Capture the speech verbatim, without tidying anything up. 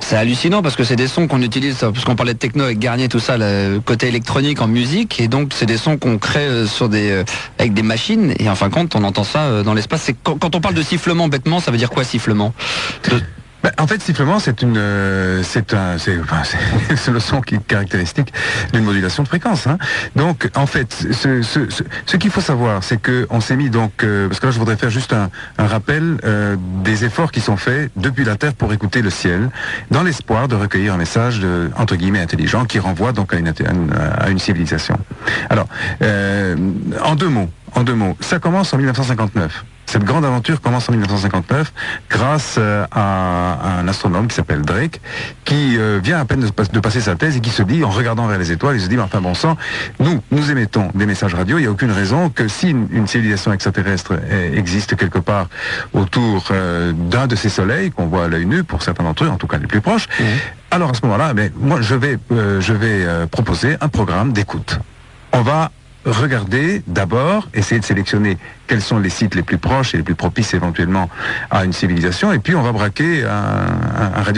C'est hallucinant parce que c'est des sons qu'on utilise, parce qu'on parlait de techno avec Garnier, tout ça, le côté électronique en musique, et donc c'est des sons qu'on crée sur des, avec des machines, et en fin de compte on entend ça dans l'espace. C'est quand, quand on parle de sifflement bêtement, ça veut dire quoi sifflement? de... Ben, en fait, sifflement, c'est une, euh, c'est un, c'est, enfin, c'est le son qui est caractéristique d'une modulation de fréquence. Hein. Donc, en fait, ce, ce, ce, ce qu'il faut savoir, c'est que on s'est mis donc, euh, parce que là, je voudrais faire juste un, un rappel euh, des efforts qui sont faits depuis la Terre pour écouter le ciel, dans l'espoir de recueillir un message de, entre guillemets intelligent qui renvoie donc à une, à une civilisation. Alors, euh, en deux mots, en deux mots, ça commence en mille neuf cent cinquante-neuf. Cette grande aventure commence en mille neuf cent cinquante-neuf grâce euh, à, à un astronome qui s'appelle Drake, qui euh, vient à peine de, de passer sa thèse et qui se dit, en regardant vers les étoiles, il se dit, enfin bon sang, nous, nous émettons des messages radio, il n'y a aucune raison que si une, une civilisation extraterrestre eh, existe quelque part autour euh, d'un de ces soleils, qu'on voit à l'œil nu, pour certains d'entre eux, en tout cas les plus proches, mmh. alors à ce moment-là, ben, moi je vais, euh, je vais euh, proposer un programme d'écoute. On va regarder d'abord, essayer de sélectionner quels sont les sites les plus proches et les plus propices éventuellement à une civilisation, et puis on va braquer un, un, un radio